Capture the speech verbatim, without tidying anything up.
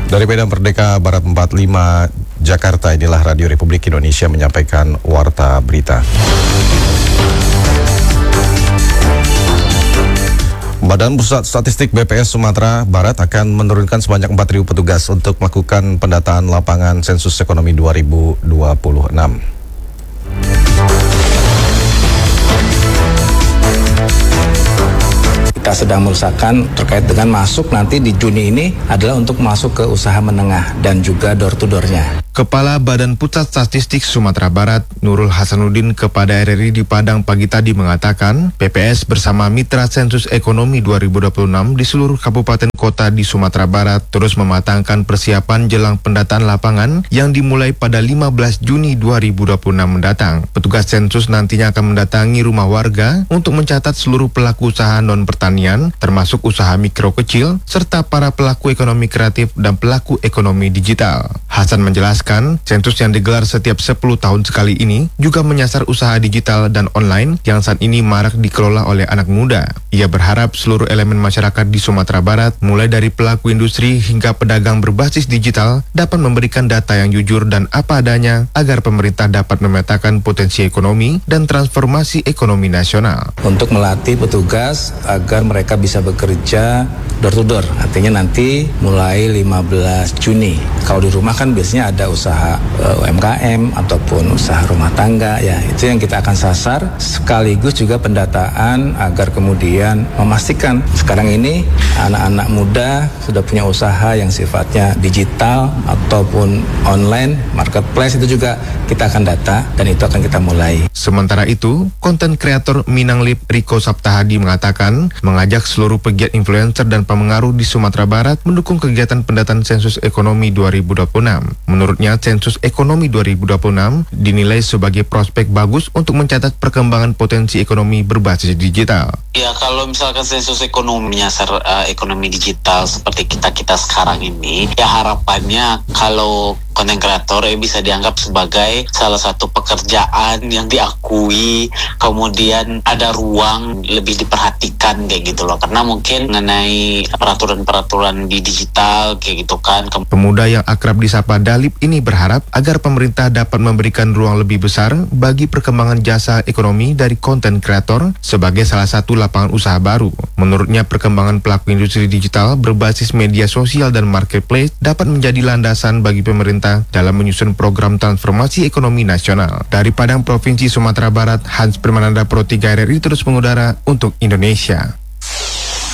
Dari Medan Merdeka Barat empat puluh lima, Jakarta, inilah Radio Republik Indonesia menyampaikan Warta Berita. Badan Pusat Statistik B P S Sumatera Barat akan menurunkan sebanyak empat ribu petugas untuk melakukan pendataan lapangan sensus ekonomi dua ribu dua puluh enam. Kita sedang mengusahakan terkait dengan masuk nanti di Juni ini adalah untuk masuk ke usaha menengah dan juga door-to-door-nya. Kepala Badan Pusat Statistik Sumatera Barat, Nurul Hasanuddin kepada R R I di Padang pagi tadi mengatakan, B P S bersama Mitra Sensus Ekonomi dua ribu dua puluh enam di seluruh kabupaten kota di Sumatera Barat terus mematangkan persiapan jelang pendataan lapangan yang dimulai pada lima belas Juni dua ribu dua puluh enam mendatang. Petugas sensus nantinya akan mendatangi rumah warga untuk mencatat seluruh pelaku usaha non-pertanian, termasuk usaha mikro kecil, serta para pelaku ekonomi kreatif dan pelaku ekonomi digital. Hasan menjelaskan, sensus yang digelar setiap sepuluh tahun sekali ini juga menyasar usaha digital dan online yang saat ini marak dikelola oleh anak muda. Ia berharap seluruh elemen masyarakat di Sumatera Barat, mulai dari pelaku industri hingga pedagang berbasis digital, dapat memberikan data yang jujur dan apa adanya agar pemerintah dapat memetakan potensi ekonomi dan transformasi ekonomi nasional. Untuk melatih petugas agar mereka bisa bekerja door to door, artinya nanti mulai lima belas Juni. Kalau di rumah kan biasanya ada usaha uh, U M K M ataupun usaha rumah tangga, ya itu yang kita akan sasar, sekaligus juga pendataan agar kemudian memastikan sekarang ini anak-anak muda sudah punya usaha yang sifatnya digital ataupun online, marketplace, itu juga kita akan data dan itu akan kita mulai. Sementara itu, konten kreator Minanglip Riko Saptahadi mengatakan mengajak seluruh pegiat influencer dan pemengaruh di Sumatera Barat mendukung kegiatan pendataan sensus ekonomi dua ribu dua puluh enam. Menurutnya, sensus ekonomi dua ribu dua puluh enam dinilai sebagai prospek bagus untuk mencatat perkembangan potensi ekonomi berbasis digital. Ya, kalau misalkan sensus ekonomi menyasar uh, ekonomi digital seperti kita-kita sekarang ini, ya harapannya kalau konten kreator ya bisa dianggap sebagai salah satu pekerjaan yang diakui, kemudian ada ruang lebih diperhatikan kayak gitu loh, karena mungkin mengenai peraturan-peraturan di digital kayak gitu kan. Pemuda yang akrab disapa Dalip ini berharap agar pemerintah dapat memberikan ruang lebih besar bagi perkembangan jasa ekonomi dari konten kreator sebagai salah satu lapangan usaha baru. Menurutnya, perkembangan pelaku industri digital berbasis media sosial dan marketplace dapat menjadi landasan bagi pemerintah dalam menyusun program transformasi ekonomi nasional. Dari Padang, Provinsi Sumatera Barat, Hans Permananda Pro tiga R R I terus mengudara untuk Indonesia.